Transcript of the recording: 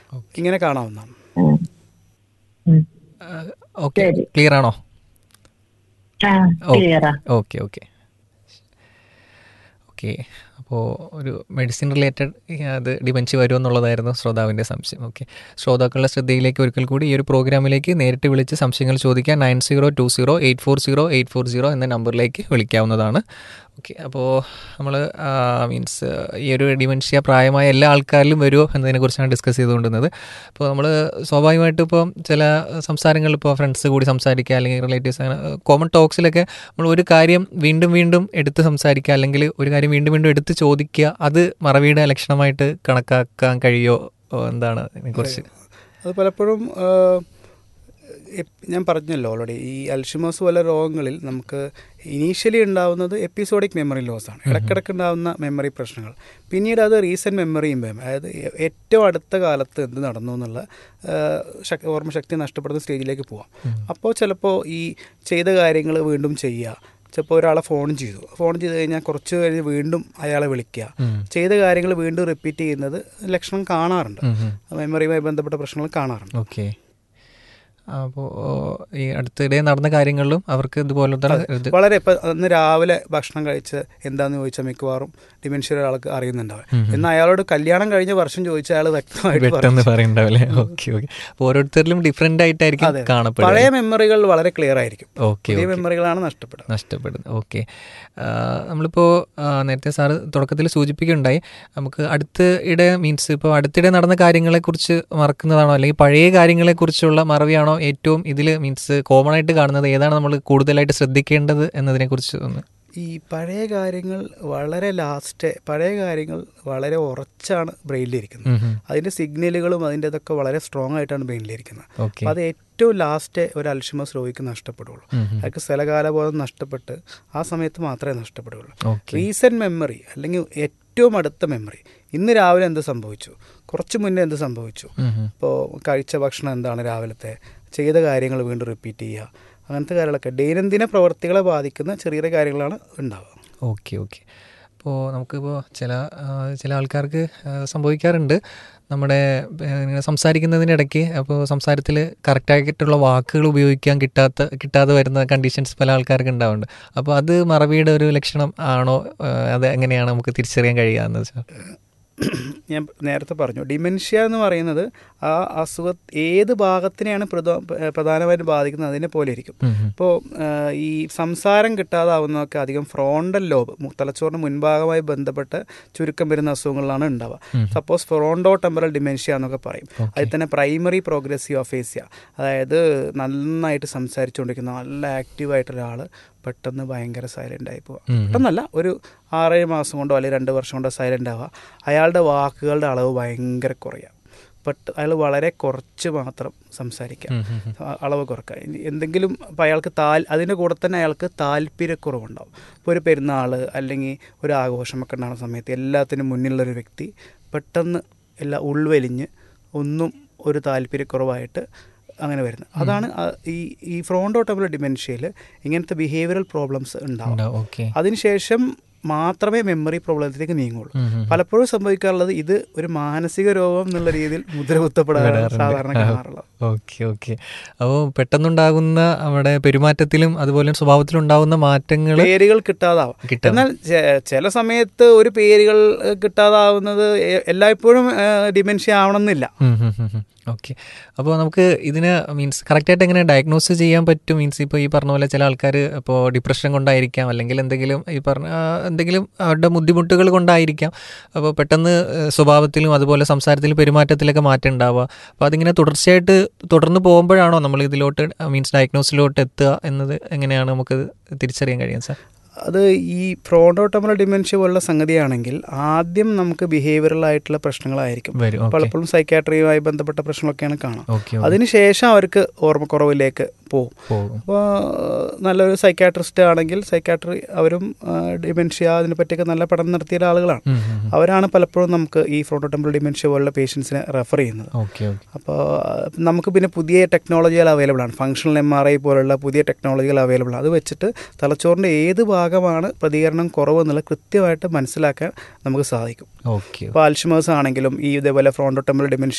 ഇങ്ങനെ കാണാവുന്നതാണ്. ഉം. ഉം. ഓക്കെ, ശരി. ക്ലിയർ ആണോ? ആ, ക്ലിയറാ. Okay okay okay. അപ്പോൾ ഒരു മെഡിസിൻ റിലേറ്റഡ് അത് ഡിമെൻഷ്യ വരുമെന്നുള്ളതായിരുന്നു ശ്രോതാവിൻ്റെ സംശയം. ഓക്കെ, ശ്രോതാക്കളുടെ ശ്രദ്ധയിലേക്ക് ഒരിക്കൽ കൂടി ഈ ഒരു പ്രോഗ്രാമിലേക്ക് നേരിട്ട് വിളിച്ച് സംശയങ്ങൾ ചോദിക്കാൻ 9020840840 എന്ന നമ്പറിലേക്ക് വിളിക്കാവുന്നതാണ്. ഓക്കെ, അപ്പോൾ നമ്മൾ മീൻസ് ഈ ഒരു ഡിമെൻഷ്യ പ്രായമായ എല്ലാ ആൾക്കാരിലും വരുമോ എന്നതിനെക്കുറിച്ചാണ് ഡിസ്കസ് ചെയ്തുകൊണ്ടിരുന്നത്. അപ്പോൾ നമ്മൾ സ്വാഭാവികമായിട്ടും ഇപ്പോൾ ചില സംസാരങ്ങളിൽ ഇപ്പോൾ ഫ്രണ്ട്സ് കൂടി സംസാരിക്കുക അല്ലെങ്കിൽ റിലേറ്റീവ്സ് അങ്ങനെ കോമൺ ടോക്സിലൊക്കെ നമ്മൾ ഒരു കാര്യം വീണ്ടും വീണ്ടും എടുത്ത് സംസാരിക്കുക അല്ലെങ്കിൽ ഒരു കാര്യം വീണ്ടും വീണ്ടും എടുത്ത് ചോദിക്കുക, അത് മറവിയുടെ ലക്ഷണമായിട്ട് കണക്കാക്കാൻ കഴിയുമോ? എന്താണ് ഇതിനെക്കുറിച്ച്? അത് പലപ്പോഴും ഞാൻ പറഞ്ഞല്ലോ ഓൾറെഡി, ഈ അൽഷിമേഴ്സ് പോലെ രോഗങ്ങളിൽ നമുക്ക് ഇനീഷ്യലി ഉണ്ടാവുന്നത് എപ്പിസോഡിക് മെമ്മറി ലോസ് ആണ്, ഇടയ്ക്കിടയ്ക്ക് ഉണ്ടാകുന്ന മെമ്മറി പ്രശ്നങ്ങൾ. പിന്നീട് അത് റീസെൻറ്റ് മെമ്മറിയും വരും, അതായത് ഏറ്റവും അടുത്ത കാലത്ത് എന്ത് നടന്നു എന്നുള്ള ഓർമ്മശക്തി നഷ്ടപ്പെടുന്ന സ്റ്റേജിലേക്ക് പോവാം. അപ്പോൾ ചിലപ്പോൾ ഈ ചെയ്ത കാര്യങ്ങൾ വീണ്ടും ചെയ്യുക, ചിലപ്പോൾ ഒരാളെ ഫോൺ ചെയ്ത് കഴിഞ്ഞാൽ കുറച്ച് കഴിഞ്ഞ് വീണ്ടും അയാളെ വിളിക്കുക, ചെയ്ത കാര്യങ്ങൾ വീണ്ടും റിപ്പീറ്റ് ചെയ്യുന്നത് ലക്ഷണം കാണാറുണ്ട്, മെമ്മറിയുമായി ബന്ധപ്പെട്ട പ്രശ്നങ്ങൾ കാണാറുണ്ട്. ഓക്കെ, അപ്പോൾ ഈ അടുത്തിടെ നടന്ന കാര്യങ്ങളിലും അവർക്ക് ഇതുപോലത്തെ വളരെ ഇപ്പം അന്ന് രാവിലെ ഭക്ഷണം കഴിച്ച് എന്താണെന്ന് ചോദിച്ചാൽ മിക്കവാറും ഡിമെൻഷ്യ ഒരാൾക്ക് അറിയുന്നുണ്ടാവും. എന്നാൽ അയാളോട് കല്യാണം കഴിഞ്ഞ വർഷം ചോദിച്ചാൽ അയാൾ വ്യക്തമായിട്ട് പറയുന്നുണ്ടാവില്ലേ? Okay okay. അപ്പോൾ ഓരോരുത്തരിലും ഡിഫറെൻ്റ് ആയിട്ടായിരിക്കും കാണപ്പെടുന്നത്. പഴയ മെമ്മറികൾ വളരെ ക്ലിയർ ആയിരിക്കും, ഓക്കെ, പുതിയ മെമ്മറികളാണ് നഷ്ടപ്പെടുന്നത്. ഓക്കെ, നമ്മളിപ്പോൾ നേരത്തെ സാറ് തുടക്കത്തിൽ സൂചിപ്പിക്കുകയുണ്ടായി, നമുക്ക് അടുത്തിടെ മീൻസ് ഇപ്പോൾ അടുത്തിടെ നടന്ന കാര്യങ്ങളെക്കുറിച്ച് മറക്കുന്നതാണോ അല്ലെങ്കിൽ പഴയ കാര്യങ്ങളെക്കുറിച്ചുള്ള മറവിയാണോ ഏറ്റവും ഇതിൽ മീൻസ് കോമൺ ആയിട്ട് കാണുന്നത്? ഏതാണ് നമ്മൾ കൂടുതലായിട്ട് ശ്രദ്ധിക്കേണ്ടത് എന്നതിനെക്കുറിച്ച് ഒന്ന്. ഈ പഴയ കാര്യങ്ങൾ വളരെ ഉറച്ചാണ് ബ്രെയിനിലിരിക്കുന്നത്, അതിൻ്റെ സിഗ്നലുകളും അതിൻ്റെ ഇതൊക്കെ വളരെ സ്ട്രോങ് ആയിട്ടാണ് ബ്രെയിനിലിരിക്കുന്നത്. അപ്പോൾ അത് ഏറ്റവും ലാസ്റ്റ് ഒരു അൽഷിമേഴ്സ് രോഗിക്ക് നഷ്ടപ്പെടുകയുള്ളൂ. അയാൾക്ക് സ്ഥലകാലബോധം നഷ്ടപ്പെട്ട് ആ സമയത്ത് മാത്രമേ നഷ്ടപ്പെടുകയുള്ളൂ. റീസെൻറ്റ് മെമ്മറി അല്ലെങ്കിൽ ഏറ്റവും അടുത്ത മെമ്മറി, ഇന്ന് രാവിലെ എന്ത് സംഭവിച്ചു, കുറച്ച് മുന്നേ എന്ത് സംഭവിച്ചു, ഇപ്പോൾ കഴിച്ച ഭക്ഷണം എന്താണ്, രാവിലത്തെ ചെയ്ത കാര്യങ്ങൾ വീണ്ടും റിപ്പീറ്റ് ചെയ്യുക, അങ്ങനത്തെ കാര്യങ്ങളൊക്കെ ദൈനംദിന പ്രവർത്തികളെ ബാധിക്കുന്ന ചെറിയ ചെറിയ കാര്യങ്ങളാണ് ഉണ്ടാവുക. Okay okay. അപ്പോൾ നമുക്കിപ്പോൾ ചില ആൾക്കാർക്ക് സംഭവിക്കാറുണ്ട്, നമ്മുടെ സംസാരിക്കുന്നതിനിടയ്ക്ക് അപ്പോൾ സംസാരത്തിൽ കറക്റ്റായിട്ടുള്ള വാക്കുകൾ ഉപയോഗിക്കാൻ കിട്ടാതെ വരുന്ന കണ്ടീഷൻസ് പല ആൾക്കാർക്ക് ഉണ്ടാവുന്നുണ്ട്. അപ്പോൾ അത് മറവിയുടെ ഒരു ലക്ഷണം ആണോ? അത് എങ്ങനെയാണ് നമുക്ക് തിരിച്ചറിയാൻ കഴിയുകയെന്ന് വെച്ചാൽ? ഞാൻ നേരത്തെ പറഞ്ഞു, ഡിമെൻഷ്യ എന്ന് പറയുന്നത് ആ ഏത് ഭാഗത്തിനെയാണ് പ്രധാനമായിട്ടും ബാധിക്കുന്നത് അതിനെ പോലെ ഇരിക്കും. ഇപ്പോൾ ഈ സംസാരം കിട്ടാതാവുന്നതൊക്കെ അധികം ഫ്രോണ്ടൽ ലോബ്, തലച്ചോറിന് മുൻഭാഗമായി ബന്ധപ്പെട്ട് ചുരുക്കം വരുന്ന അസുഖങ്ങളിലാണ് ഉണ്ടാവുക. സപ്പോസ് ഫ്രോണ്ടോ ടെമ്പറൽ ഡിമെൻഷ്യ എന്നൊക്കെ പറയും. അതിൽ തന്നെ പ്രൈമറി പ്രോഗ്രസീവ് അഫേസ്യ, അതായത് നന്നായിട്ട് സംസാരിച്ചുകൊണ്ടിരിക്കുന്ന നല്ല ആക്റ്റീവായിട്ട് ഒരാൾ പെട്ടെന്ന് ഭയങ്കര സൈലൻ്റ് ആയി പോവുക. പെട്ടെന്നല്ല, ഒരു 6-7 മാസം കൊണ്ടോ അല്ലെങ്കിൽ 2 വർഷം കൊണ്ടോ സൈലൻ്റ് ആവുക. അയാളുടെ വാക്കുകളുടെ അളവ് ഭയങ്കര കുറയുക, അയാൾ വളരെ കുറച്ച് മാത്രം സംസാരിക്കുക, അളവ് കുറക്കുക. എന്തെങ്കിലും ഇപ്പോൾ അയാൾക്ക് അതിൻ്റെ കൂടെ തന്നെ അയാൾക്ക് താല്പര്യക്കുറവുണ്ടാവും. ഇപ്പോൾ ഒരു പെരുന്നാൾ അല്ലെങ്കിൽ ഒരു ആഘോഷമൊക്കെ ഉണ്ടാകുന്ന സമയത്ത് എല്ലാത്തിനും മുന്നിലുള്ളൊരു വ്യക്തി പെട്ടെന്ന് എല്ലാം ഉൾവലിഞ്ഞ് ഒന്നും ഒരു താല്പര്യക്കുറവായിട്ട് അങ്ങനെ വരുന്നത്. അതാണ് ഈ ഫ്രോണ്ടോ ടെമ്പറൽ ഡിമെൻഷ്യയിൽ ഇങ്ങനത്തെ ബിഹേവിയറൽ പ്രോബ്ലംസ് ഉണ്ടാവും. അതിനുശേഷം മാത്രമേ മെമ്മറി പ്രോബ്ലത്തിലേക്ക് നീങ്ങുള്ളൂ. പലപ്പോഴും സംഭവിക്കാറുള്ളത് ഇത് ഒരു മാനസിക രോഗം എന്നുള്ള രീതിയിൽ മുദ്രകുത്തപ്പെടാൻ സാധാരണ കാണാറുള്ളത്. Okay okay. അപ്പോൾ പെട്ടെന്നുണ്ടാകുന്ന നമ്മുടെ പെരുമാറ്റത്തിലും അതുപോലെ സ്വഭാവത്തിലും ഉണ്ടാകുന്ന മാറ്റങ്ങൾ, പേരുകൾ കിട്ടാതാവും. എന്നാൽ ചില സമയത്ത് ഒരു പേരുകൾ കിട്ടാതാവുന്നത് എല്ലായ്പ്പോഴും ഡിമെൻഷ്യ ആവണമെന്നില്ല. ഓക്കെ. അപ്പോൾ നമുക്ക് ഇതിന് മീൻസ് കറക്റ്റായിട്ട് എങ്ങനെ ഡയഗ്നോസ് ചെയ്യാൻ പറ്റും? മീൻസ് ഇപ്പോൾ ഈ പറഞ്ഞ പോലെ ചില ആൾക്കാർ ഇപ്പോൾ ഡിപ്രഷൻ കൊണ്ടായിരിക്കാം, അല്ലെങ്കിൽ എന്തെങ്കിലും അവരുടെ ബുദ്ധിമുട്ടുകൾ കൊണ്ടായിരിക്കാം. അപ്പോൾ പെട്ടെന്ന് സ്വഭാവത്തിലും അതുപോലെ സംസാരത്തിലും പെരുമാറ്റത്തിലൊക്കെ മാറ്റം ഉണ്ടാവുക. അപ്പോൾ അതിങ്ങനെ തുടർച്ചയായിട്ട് തുടർന്ന് പോകുമ്പോഴാണോ നമ്മൾ ഇതിലോട്ട് മീൻസ് ഡയഗ്നോസിലോട്ട് എത്തുക എന്നത് എങ്ങനെയാണ് നമുക്ക് തിരിച്ചറിയാൻ കഴിയും സാർ? അത് ഈ ഫ്രോണ്ടോ ടെമ്പറൽ ഡിമെൻഷ്യ പോലുള്ള സംഗതിയാണെങ്കിൽ ആദ്യം നമുക്ക് ബിഹേവിയറൽ ആയിട്ടുള്ള പ്രശ്നങ്ങളായിരിക്കും, പലപ്പോഴും സൈക്കാട്രിയുമായി ബന്ധപ്പെട്ട പ്രശ്നങ്ങളൊക്കെയാണ് കാണാം. അതിനുശേഷം അവർക്ക് ഓർമ്മക്കുറവിലേക്ക് പോകും. അപ്പോൾ നല്ലൊരു സൈക്കാട്രിസ്റ്റ് ആണെങ്കിൽ അവരും ഡിമെൻഷ്യ അതിനെ പറ്റിയൊക്കെ നല്ല പഠനം നടത്തിയ ആളുകളാണ്. അവരാണ് പലപ്പോഴും നമുക്ക് ഈ ഫ്രോണ്ടോ ടെമ്പറൽ ഡിമെൻഷ്യ പോലുള്ള പേഷ്യൻസിനെ റെഫർ ചെയ്യുന്നത്. അപ്പോൾ നമുക്ക് പിന്നെ പുതിയ ടെക്നോളജികൾ അവൈലബിൾ ആണ്, ഫങ്ഷണൽ MRI പോലുള്ള പുതിയ ടെക്നോളജികൾ അവൈലബിൾ ആണ്. അത് വെച്ചിട്ട് തലച്ചോറിൻ്റെ ഏത് ഭാഗമാണ് പ്രതികരണം കുറവ് എന്നുള്ളത് കൃത്യമായിട്ട് മനസ്സിലാക്കാൻ നമുക്ക് സാധിക്കും. ഇപ്പോൾ അൽഷിമേഴ്സ് ആണെങ്കിലും ഈ ഇതേപോലെ ഫ്രോണ്ടോ ടെമ്പറൽ ഡിമെൻഷ്യ